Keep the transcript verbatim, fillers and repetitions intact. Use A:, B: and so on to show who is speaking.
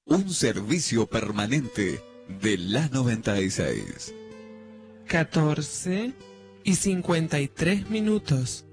A: un servicio permanente de la noventa y seis.
B: catorce y cincuenta y tres minutos.